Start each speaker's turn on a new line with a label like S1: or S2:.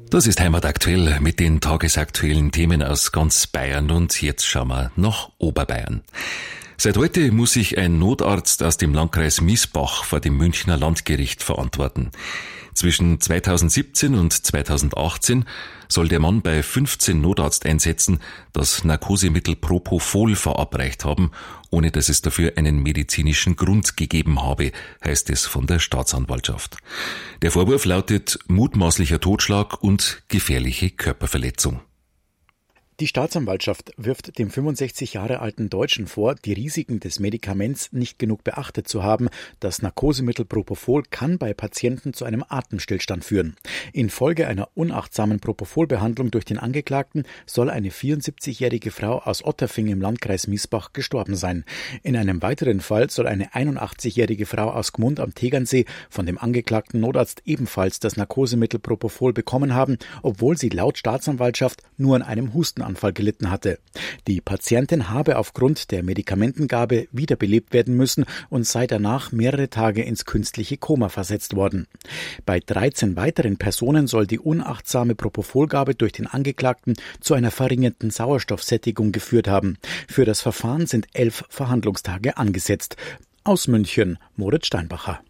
S1: Das ist Heimat aktuell mit den tagesaktuellen Themen aus ganz Bayern und jetzt schauen wir nach Oberbayern. Seit heute muss sich ein Notarzt aus dem Landkreis Miesbach vor dem Münchner Landgericht verantworten. Zwischen 2017 und 2018 soll der Mann bei 15 Notarzteinsätzen das Narkosemittel Propofol verabreicht haben, ohne dass es dafür einen medizinischen Grund gegeben habe, heißt es von der Staatsanwaltschaft. Der Vorwurf lautet mutmaßlicher Totschlag und gefährliche Körperverletzung.
S2: Die Staatsanwaltschaft wirft dem 65 Jahre alten Deutschen vor, die Risiken des Medikaments nicht genug beachtet zu haben. Das Narkosemittel Propofol kann bei Patienten zu einem Atemstillstand führen. Infolge einer unachtsamen Propofol-Behandlung durch den Angeklagten soll eine 74-jährige Frau aus Otterfing im Landkreis Miesbach gestorben sein. In einem weiteren Fall soll eine 81-jährige Frau aus Gmund am Tegernsee von dem angeklagten Notarzt ebenfalls das Narkosemittel Propofol bekommen haben, obwohl sie laut Staatsanwaltschaft nur an einem Hustenanfall gelitten hatte. Die Patientin habe aufgrund der Medikamentengabe wiederbelebt werden müssen und sei danach mehrere Tage ins künstliche Koma versetzt worden. Bei 13 weiteren Personen soll die unachtsame Propofolgabe durch den Angeklagten zu einer verringerten Sauerstoffsättigung geführt haben. Für das Verfahren sind 11 Verhandlungstage angesetzt. Aus München, Moritz Steinbacher.